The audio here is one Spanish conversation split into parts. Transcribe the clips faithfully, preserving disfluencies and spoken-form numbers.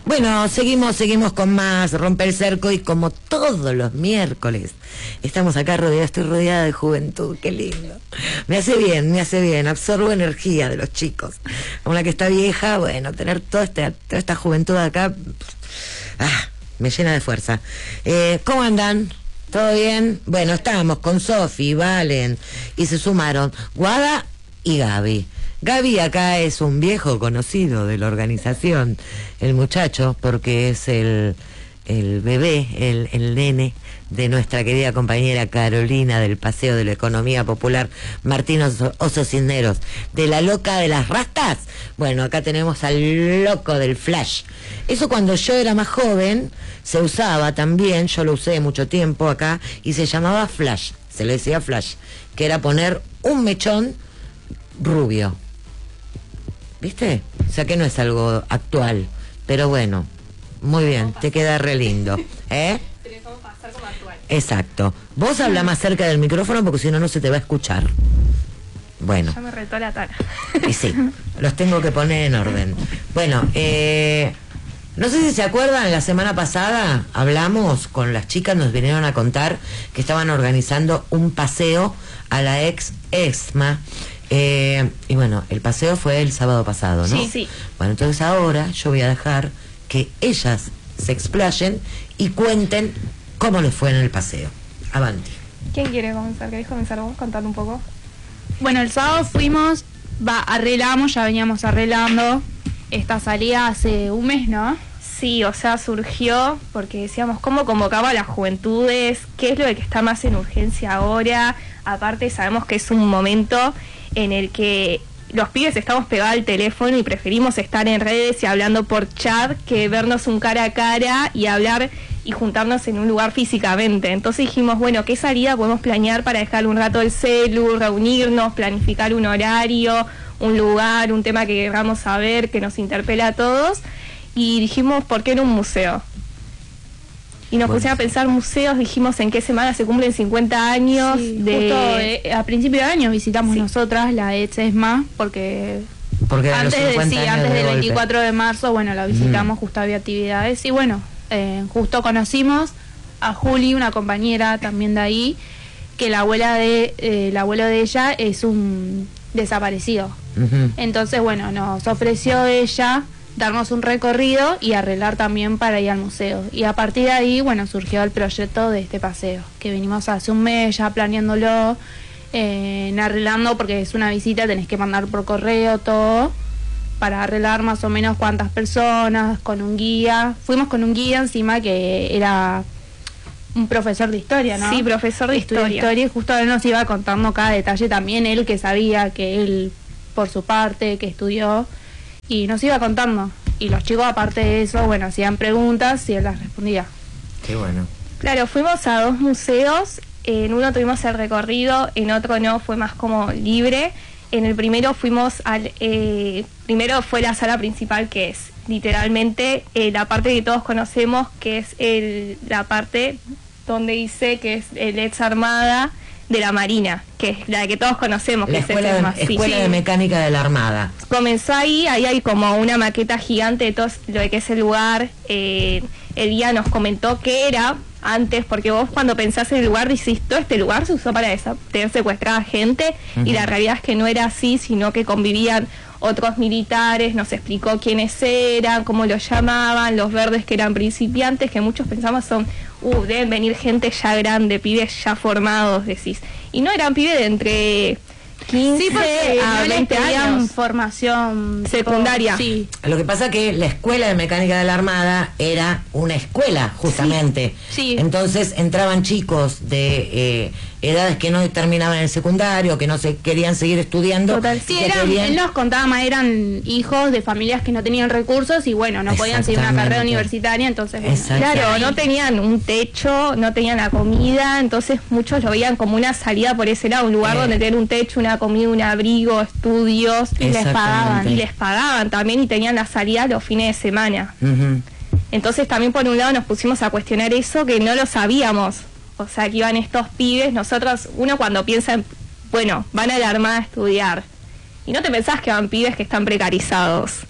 Bueno, seguimos, seguimos con más Rompe el Cerco, y como todos los miércoles estamos acá rodeados, estoy rodeada de juventud, qué lindo. Me hace bien, me hace bien, absorbo energía de los chicos. Una que está vieja, bueno, tener toda esta, toda esta juventud acá, ah, me llena de fuerza. Eh, ¿Cómo andan? ¿Todo bien? Bueno, estábamos con Sofi, Valen, y se sumaron Guada y Gaby. Gaby acá es un viejo conocido de la organización, el muchacho, porque es el, el bebé, el, el nene de nuestra querida compañera Carolina del Paseo de la Economía Popular, Martín Oso, Oso Cisneros, de la loca de las rastas. Bueno, acá tenemos al loco del flash. Eso cuando yo era más joven se usaba también, yo lo usé mucho tiempo acá, y se llamaba flash, se le decía flash, que era poner un mechón rubio. ¿Viste? O sea que no es algo actual, pero bueno, muy bien, te queda re lindo, ¿eh? Pasar como actual. Exacto. Vos habla más cerca del micrófono porque si no, no se te va a escuchar. Bueno. Ya me retó la tara. Y sí, los tengo que poner en orden. Bueno, eh, no sé si se acuerdan, la semana pasada hablamos con las chicas, nos vinieron a contar que estaban organizando un paseo a la ex ESMA. Eh, y bueno, el paseo fue el sábado pasado, ¿no? Sí, sí. Bueno, entonces ahora yo voy a dejar que ellas se explayen y cuenten cómo les fue en el paseo. Avanti. ¿Quién quiere comenzar? ¿Querés comenzar vos? Contando un poco. Bueno, el sábado fuimos, va, arreglamos, ya veníamos arreglando esta salida hace un mes, ¿no? Sí, o sea, surgió porque decíamos cómo convocaba a las juventudes, qué es lo que está más en urgencia ahora. Aparte sabemos que es un momento en el que los pibes estamos pegados al teléfono y preferimos estar en redes y hablando por chat que vernos un cara a cara y hablar y juntarnos en un lugar físicamente. Entonces dijimos, bueno, ¿qué salida podemos planear para dejar un rato el celu, reunirnos, planificar un horario, un lugar, un tema que queramos saber, que nos interpela a todos? Y dijimos, ¿por qué no un museo? Y nos Bueno. pusimos a pensar museos, dijimos en qué semana se cumplen cincuenta años. Sí, de justo eh, a principio de año visitamos Sí. nosotras la ex ESMA, porque Porque de los antes, de, cincuenta sí, años antes de del golpe. veinticuatro de marzo, bueno, la visitamos, mm. justo había actividades. Y bueno, eh, justo conocimos a Juli, una compañera también de ahí, que la abuela de eh, el abuelo de ella es un desaparecido. Uh-huh. Entonces, bueno, nos ofreció ella darnos un recorrido y arreglar también para ir al museo. Y a partir de ahí, bueno, surgió el proyecto de este paseo, que venimos hace un mes ya planeándolo, eh, arreglando, porque es una visita, tenés que mandar por correo todo, para arreglar más o menos cuántas personas, con un guía. Fuimos con un guía encima que era un profesor de historia, ¿no? Sí, profesor de Estudió historia. historia, y justo él nos iba contando cada detalle también, él que sabía, que él, por su parte, que estudió, y nos iba contando. Y los chicos, aparte de eso, bueno, hacían preguntas y él las respondía. Qué bueno. Claro, fuimos a dos museos, en uno tuvimos el recorrido, en otro no, fue más como libre. En el primero fuimos al... Eh, primero fue la sala principal, que es literalmente eh, la parte que todos conocemos, que es el, la parte donde dice que es el ex armada de la Marina, que es la que todos conocemos, La que escuela, es el de, más, sí. escuela de mecánica de la Armada. Comenzó ahí, ahí hay como una maqueta gigante de todo lo que es el lugar. Eh, el guía nos comentó qué era antes, porque vos cuando pensás en el lugar decís, todo este lugar se usó para desa- tener secuestrada gente, uh-huh. Y la realidad es que no era así, sino que convivían otros militares, nos explicó quiénes eran, cómo los llamaban, los verdes que eran principiantes, que muchos pensamos son, uh, deben venir gente ya grande, pibes ya formados, decís. Y no, eran pibes de entre quince Sí, porque a no les veinte pedían años. formación Secundaria. Sí. Lo que pasa que la escuela de mecánica de la Armada era una escuela, justamente. Sí, sí. Entonces entraban chicos de eh, edades que no terminaban el secundario, que no se querían seguir estudiando. Total. Sí, que eran, querían... él nos contaba más, eran hijos de familias que no tenían recursos y bueno, no podían seguir una Exactamente. carrera universitaria, entonces bueno, Exactamente. Claro, no tenían un techo, no tenían la comida, entonces muchos lo veían como una salida por ese lado, un lugar Eh. donde tener un techo, una comida, un abrigo, estudios, y les Exactamente. pagaban. y les pagaban también y tenían la salida los fines de semana. Uh-huh. Entonces también por un lado nos pusimos a cuestionar eso, que no lo sabíamos, o sea que iban estos pibes, nosotros, uno cuando piensa en, bueno, van a la Armada a estudiar, y no te pensás que van pibes que están precarizados.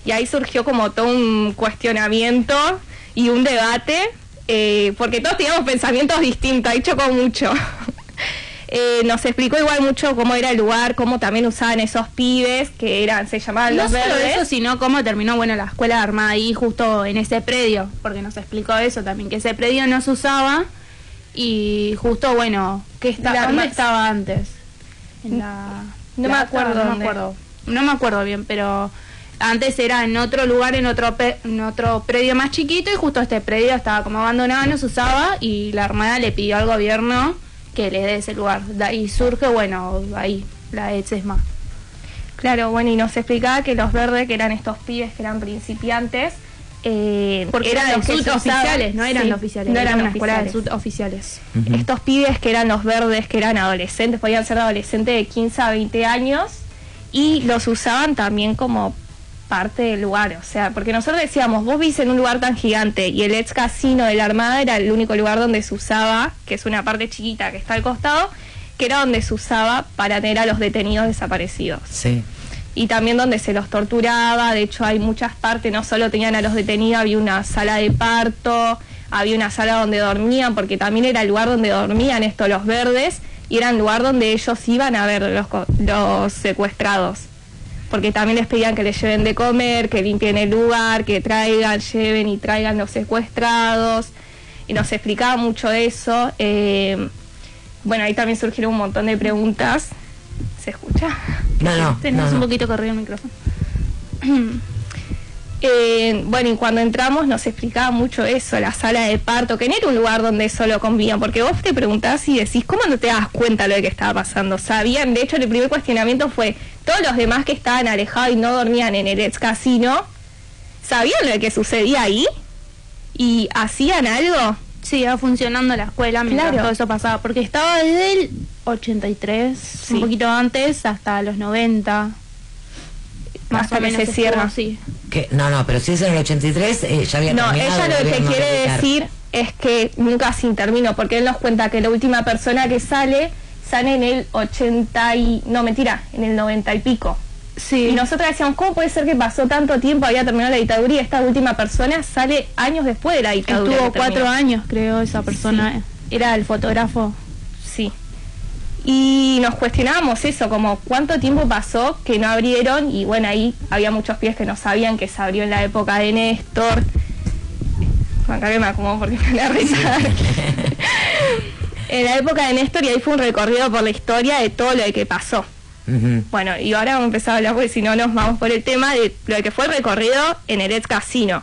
Y ahí surgió como todo un cuestionamiento y un debate, eh, porque todos teníamos pensamientos distintos, ahí chocó mucho. Eh, nos explicó igual mucho cómo era el lugar, cómo también usaban esos pibes que eran, se llamaban No los solo verdes. eso, sino cómo terminó, bueno, la escuela armada ahí justo en ese predio, porque nos explicó eso también, que ese predio no se usaba y justo, bueno, que está, La ¿dónde arma- estaba antes? En la No me Plata, acuerdo no me dónde. acuerdo, no me acuerdo bien, pero antes era en otro lugar, en otro pe- en otro predio más chiquito y justo este predio estaba como abandonado, no se usaba y la armada le pidió al gobierno que le dé ese lugar. De ahí surge, bueno, ahí, la ETSESMA. Claro, bueno, y nos explicaba que los verdes, que eran estos pibes que eran principiantes, eh, Porque eran eran los que se suboficiales, usaban- no eran sí, oficiales, no era eran una escuela de oficiales. suboficiales. Ujú. Estos pibes que eran los verdes, que eran adolescentes, podían ser adolescentes de quince a veinte años, y los usaban también como parte del lugar, o sea, porque nosotros decíamos, vos viste en un lugar tan gigante y el ex casino de la Armada era el único lugar donde se usaba, que es una parte chiquita que está al costado, que era donde se usaba para tener a los detenidos desaparecidos. Sí. Y también donde se los torturaba, de hecho hay muchas partes, no solo tenían a los detenidos, había una sala de parto, había una sala donde dormían, porque también era el lugar donde dormían estos los verdes, y era el lugar donde ellos iban a ver los, co- los secuestrados. Porque también les pedían que les lleven de comer, que limpien el lugar, que traigan, lleven y traigan los secuestrados. Y nos explicaba mucho eso. Eh, bueno, ahí también surgieron un montón de preguntas. ¿Se escucha? No, no. Tenemos no, un no. poquito corrido el micrófono. Eh, bueno, y cuando entramos nos explicaba mucho eso, la sala de parto, que no era un lugar donde solo convivían, porque vos te preguntás y decís, ¿cómo no te das cuenta de lo que estaba pasando? Sabían, de hecho el primer cuestionamiento fue, todos los demás que estaban alejados y no dormían en el ex casino, ¿sabían lo que sucedía ahí? ¿Y hacían algo? Sí, iba funcionando la escuela mientras Claro. todo eso pasaba, porque estaba desde el ochenta y tres, Sí. un poquito antes, hasta los noventa. Más Hasta o que menos se estuvo cierra. así. Que- no, no, pero si es en el ochenta y tres, eh, ya había No, terminado ella el lo que gobierno quiere militar. decir es que nunca se intervino, porque él nos cuenta que la última persona que sale, sale en el ochenta y... no, mentira, en el noventa y pico. Sí. Y nosotros decíamos, ¿cómo puede ser que pasó tanto tiempo, había terminado la dictadura y esta última persona sale años después de la dictadura? Estuvo que cuatro terminó? años, creo, esa persona. Era el fotógrafo. Sí. Y nos cuestionábamos eso, como cuánto tiempo pasó que no abrieron, y bueno, ahí había muchos pies que no sabían que se abrió en la época de Néstor. Acá que me acomodo porque me da risa. En la época de Néstor, y ahí fue un recorrido por la historia de todo lo que pasó. Ujú. Bueno, y ahora vamos a empezar a hablar, porque si no nos vamos por el tema de lo que fue el recorrido en el ex casino.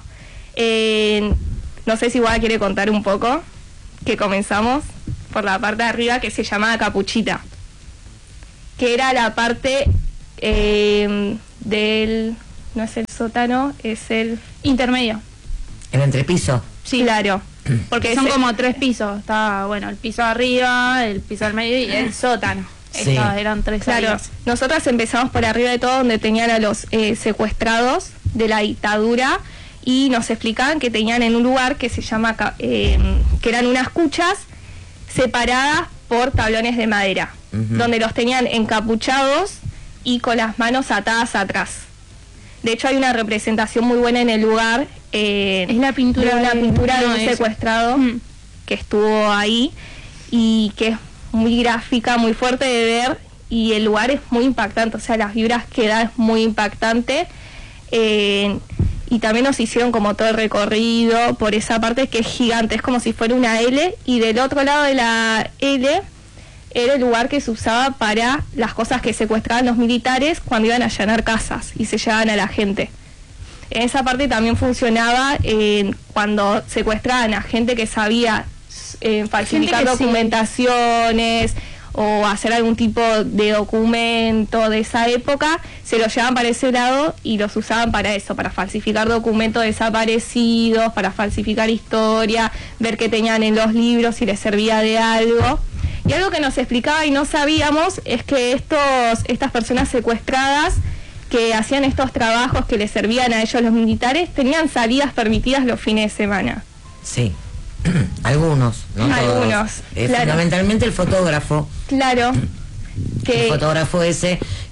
Eh, no sé si igual quiere contar un poco, que comenzamos por la parte de arriba que se llamaba Capuchita, que era la parte eh, del, no es el sótano, es el Intermedio. El entrepiso. sí, claro, porque Son ese- como tres pisos. Está, bueno, el piso arriba, el piso al medio y el sótano. Sí. Estaba- eran tres Claro, áreas. nosotras empezamos por arriba de todo, donde tenían a los eh, secuestrados de la dictadura, y nos explicaban que tenían en un lugar que se llama, ca- eh, que eran unas cuchas separadas por tablones de madera, Ujú. donde los tenían encapuchados y con las manos atadas atrás. De hecho hay una representación muy buena en el lugar, eh, Es la pintura de una de- pintura de no, un eso. secuestrado Mm. que estuvo ahí y que es muy gráfica, muy fuerte de ver, y el lugar es muy impactante, o sea, las vibras que da es muy impactante. Eh, y también nos hicieron como todo el recorrido por esa parte que es gigante, es como si fuera una L, y del otro lado de la L era el lugar que se usaba para las cosas que secuestraban los militares cuando iban a allanar casas y se llevaban a la gente. En esa parte también funcionaba eh, cuando secuestraban a gente que sabía eh, falsificar Gente que sí. documentaciones o hacer algún tipo de documento de esa época, se los llevaban para ese lado y los usaban para eso, para falsificar documentos desaparecidos, para falsificar historia, ver qué tenían en los libros, si les servía de algo. Y algo que nos explicaba y no sabíamos es que estos, estas personas secuestradas que hacían estos trabajos que les servían a ellos los militares, tenían salidas permitidas los fines de semana. Sí. Algunos, no todos. Algunos, Eh, claro. Fundamentalmente el fotógrafo. Claro, El que fotógrafo ese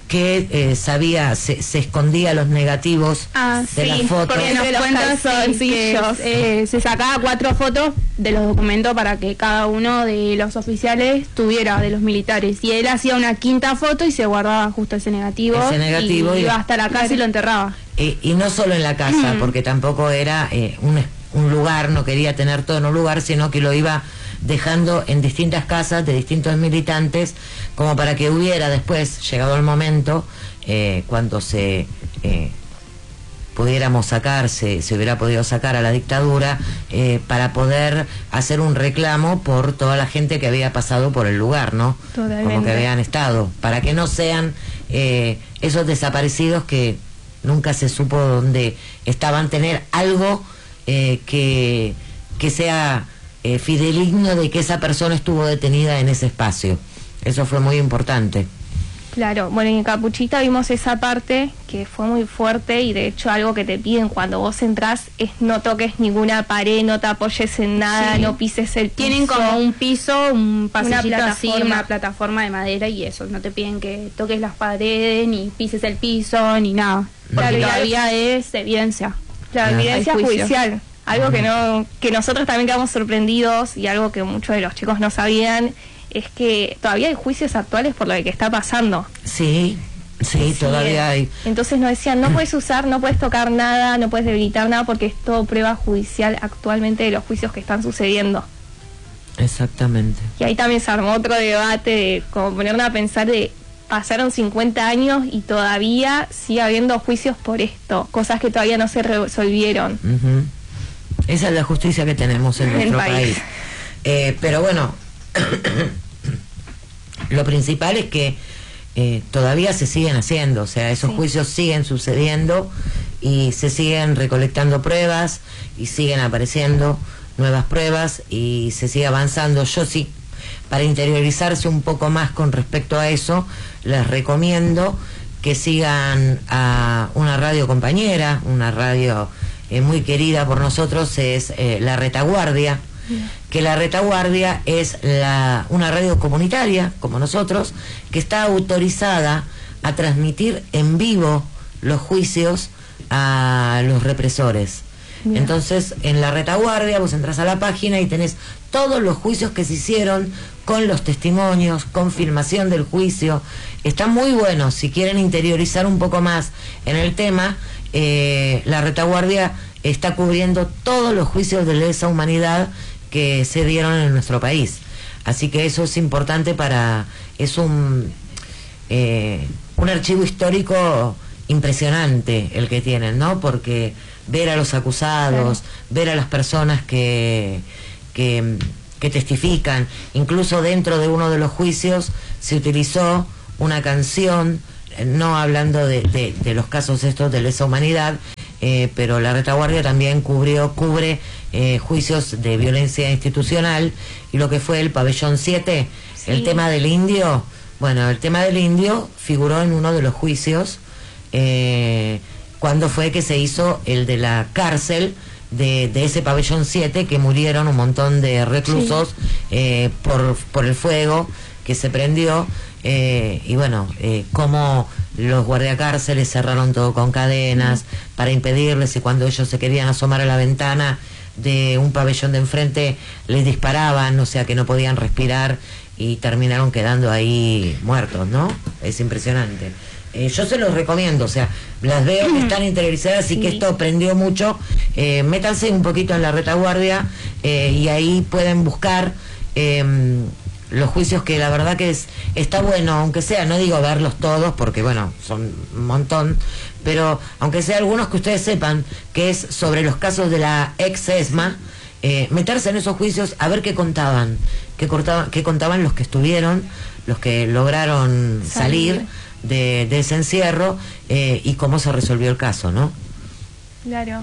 que eh, sabía, se, se escondía los negativos Ah, de sí, las fotos. porque nos Entre los cuentan sí, que calzoncillos. eh, se sacaba cuatro fotos de los documentos para que cada uno de los oficiales tuviera de los militares, y él hacía una quinta foto y se guardaba justo ese negativo, Ese negativo y y- iba hasta la casa y lo enterraba. Eh, y no solo en la casa, porque tampoco era eh, un, un lugar, no quería tener todo en un lugar, sino que lo iba dejando en distintas casas de distintos militantes, como para que hubiera después, llegado el momento, eh, cuando se eh, pudiéramos sacar, se, se hubiera podido sacar a la dictadura, eh, para poder hacer un reclamo por toda la gente que había pasado por el lugar, ¿no? Totalmente. Como que habían estado, para que no sean eh, esos desaparecidos que nunca se supo dónde estaban, tener algo eh, que, que sea eh, fidedigno de que esa persona estuvo detenida en ese espacio. Eso fue muy importante. Claro, bueno, y en Capuchita vimos esa parte que fue muy fuerte, y de hecho algo que te piden cuando vos entrás es no toques ninguna pared, no te apoyes en nada, Sí. no pises el piso. Tienen como un piso, un pasillito así, plataforma. una plataforma de madera, y eso, no te piden que toques las paredes, ni pises el piso, ni nada. Porque Claro, y todavía es evidencia. La Claro. evidencia Hay juicio. judicial, algo que no que nosotros también quedamos sorprendidos, y algo que muchos de los chicos no sabían, es que todavía hay juicios actuales por lo que está pasando. Sí, sí, Sí, todavía hay. Entonces nos decían, no puedes usar, no puedes tocar nada, no puedes debilitar nada, porque es todo prueba judicial actualmente de los juicios que están sucediendo. Exactamente. Y ahí también se armó otro debate de como ponernos a pensar de pasaron cincuenta años y todavía sigue habiendo juicios por esto, cosas que todavía no se resolvieron. Ujú. Esa es la justicia que tenemos en En nuestro país. país. Eh, pero bueno, lo principal es que eh, todavía se siguen haciendo, o sea, esos Sí. juicios siguen sucediendo y se siguen recolectando pruebas y siguen apareciendo nuevas pruebas y se sigue avanzando. Yo sí, para interiorizarse un poco más con respecto a eso, les recomiendo que sigan a una radio compañera, una radio eh, muy querida por nosotros, es eh, La Retaguardia, que La Retaguardia es la, una radio comunitaria, como nosotros, que está autorizada a transmitir en vivo los juicios a los represores. Bien. Entonces, en La Retaguardia vos entras a la página y tenés todos los juicios que se hicieron, con los testimonios, con filmación del juicio. Está muy bueno. Si quieren interiorizar un poco más en el tema, eh, La Retaguardia está cubriendo todos los juicios de lesa humanidad que se dieron en nuestro país. Así que eso es importante para... es un eh, un archivo histórico impresionante el que tienen, ¿no? Porque ver a los acusados, Claro. ver a las personas que, que, que testifican, incluso dentro de uno de los juicios se utilizó una canción, eh, no hablando de, de, de los casos estos de lesa humanidad, eh, pero La Retaguardia también cubrió, cubre eh, juicios de violencia institucional, y lo que fue el pabellón siete, Sí. el tema del indio. Bueno, el tema del indio figuró en uno de los juicios, eh, cuando fue que se hizo el de la cárcel de, de ese pabellón siete, que murieron un montón de reclusos eh, por, por el fuego que se prendió, eh, y bueno, eh, cómo los guardiacárceles cerraron todo con cadenas para impedirles, y cuando ellos se querían asomar a la ventana de un pabellón de enfrente les disparaban, o sea que no podían respirar y terminaron quedando ahí muertos, ¿no? Es impresionante. Eh, yo se los recomiendo, o sea, las veo que están interiorizadas y Sí. que esto prendió mucho. Eh, métanse un poquito en La Retaguardia eh, y ahí pueden buscar eh, los juicios, que la verdad que es está bueno, aunque sea, no digo verlos todos porque bueno, son un montón, pero aunque sea algunos que ustedes sepan que es sobre los casos de la ex ESMA, eh, meterse en esos juicios a ver qué contaban, qué, cortaban, qué contaban los que estuvieron, los que lograron salir, Salir. de, de ese encierro, eh, y cómo se resolvió el caso, ¿no? Claro.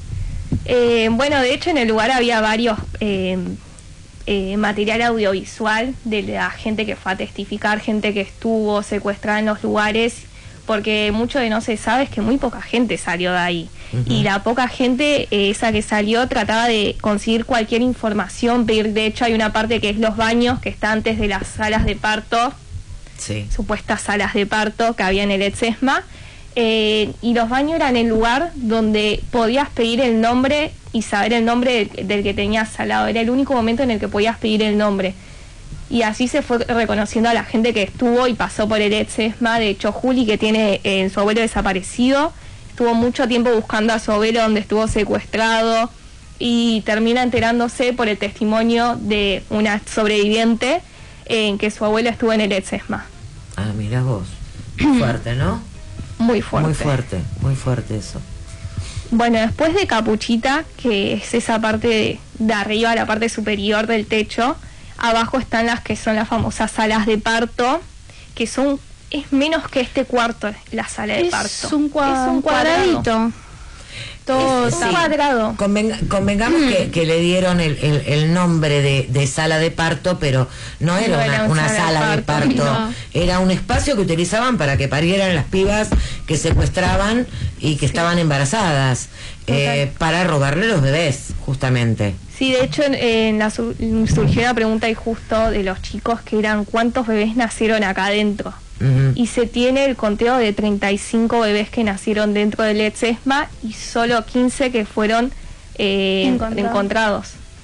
Eh, bueno, de hecho en el lugar había varios eh, eh, material audiovisual de la gente que fue a testificar, gente que estuvo secuestrada en los lugares, porque mucho de no se sabe es que muy poca gente salió de ahí. Ujú. Y la poca gente, eh, esa que salió, trataba de conseguir cualquier información, pedir, de hecho hay una parte que es los baños, que está antes de las salas de parto, Sí. supuestas salas de parto que había en el Edzesma. Eh, y los baños eran el lugar donde podías pedir el nombre y saber el nombre del, del que tenías al lado. Era el único momento en el que podías pedir el nombre. Y así se fue reconociendo a la gente que estuvo y pasó por el Edzesma. De hecho, Juli, que tiene eh, su abuelo desaparecido, estuvo mucho tiempo buscando a su abuelo donde estuvo secuestrado y termina enterándose por el testimonio de una sobreviviente en que su abuelo estuvo en el Edzesma. Ah, mira vos. Fuerte, ¿no? Muy fuerte. Muy fuerte, muy fuerte eso. Bueno, después de Capuchita, que es esa parte de, de arriba, la parte superior del techo, abajo están las que son las famosas salas de parto, que son, es menos que este cuarto, la sala de Es parto. un, cua- es un cuadradito. cuadrado. Todo Es un Sí. cuadrado. Convenga- convengamos que, que le dieron el, el- el nombre de, de sala de parto, pero no era, No una, era una una sala sala de de parto, parto, no. era un espacio que utilizaban para que parieran las pibas que secuestraban y que estaban embarazadas, eh, para robarle los bebés, justamente. Sí, de hecho, en, en la sur- surgió una pregunta y justo de los chicos que eran cuántos bebés nacieron acá adentro. Ujú. Y se tiene el conteo de treinta y cinco bebés que nacieron dentro del Edzesma y solo quince que fueron eh, Encontrados. encontrados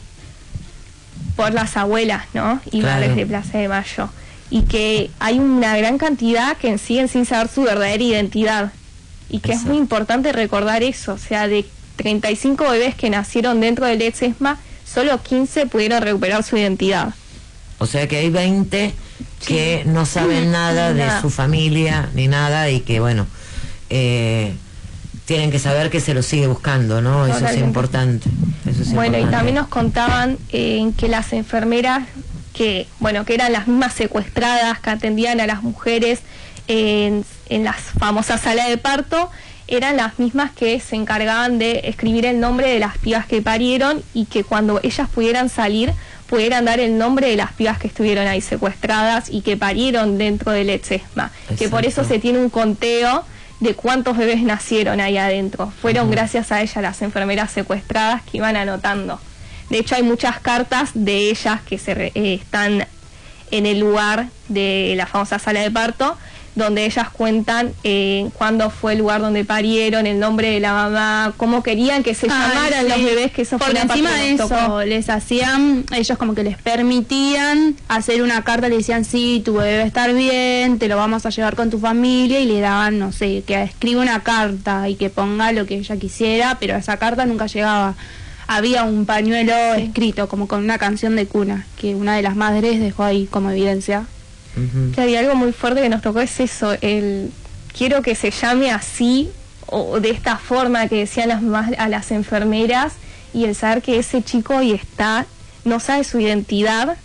por las abuelas, ¿no? Y Claro. madres de Plaza de Mayo. Y que hay una gran cantidad que siguen sin saber su verdadera identidad. Y que es Exacto. muy importante recordar eso. O sea, de treinta y cinco bebés que nacieron dentro del Edzesma, solo quince pudieron recuperar su identidad. O sea que hay veinte que no saben nada de Nada. su familia ni nada y que, bueno, eh, tienen que saber que se lo sigue buscando, ¿no? Eso es Totalmente. importante. Eso es Bueno, y importante. también nos contaban eh, que las enfermeras, que bueno, que eran las mismas secuestradas que atendían a las mujeres en, en las famosas salas de parto, eran las mismas que se encargaban de escribir el nombre de las pibas que parieron y que cuando ellas pudieran salir, pudieran dar el nombre de las pibas que estuvieron ahí secuestradas y que parieron dentro del Edzesma. Que por eso Exacto. se tiene un conteo de cuántos bebés nacieron ahí adentro. Fueron Ujú. gracias a ellas las enfermeras secuestradas que iban anotando. De hecho, hay muchas cartas de ellas que se re- eh, están en el lugar de la famosa sala de parto, donde ellas cuentan eh, cuándo fue el lugar donde parieron, el nombre de la mamá, cómo querían que se Ay, llamaran sí. los bebés, que eso fue Porque una parte encima que de nos eso tocó. les hacían, ellos como que les permitían hacer una carta, le decían sí, tu bebé va a estar bien, te lo vamos a llevar con tu familia y le daban, no sé, que escriba una carta y que ponga lo que ella quisiera, pero esa carta nunca llegaba. Había un pañuelo Sí. escrito como con una canción de cuna que una de las madres dejó ahí como evidencia. Ujú. Claro, y algo muy fuerte que nos tocó es eso, el quiero que se llame así o de esta forma que decían las mamás a las enfermeras, y el saber que ese chico hoy está, no sabe su identidad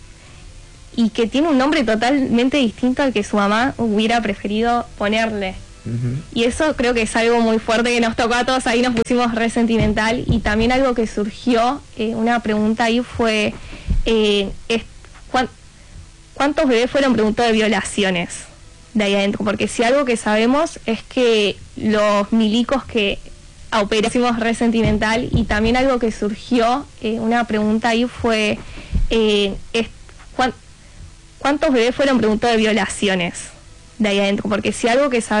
y que tiene un nombre totalmente distinto al que su mamá hubiera preferido ponerle. Ujú. Y eso creo que es algo muy fuerte que nos tocó a todos, ahí nos pusimos re sentimental. Y también algo que surgió, eh, una pregunta ahí fue, eh, es, ¿cuán- ¿cuántos bebés fueron preguntados de violaciones de ahí adentro? Porque si algo que sabemos es que los milicos que operan, pusimos re sentimental. Y también algo que surgió, eh, una pregunta ahí fue, eh, es, ¿cuán- ¿cuántos bebés fueron preguntados de violaciones de ahí adentro? Porque si algo que sabemos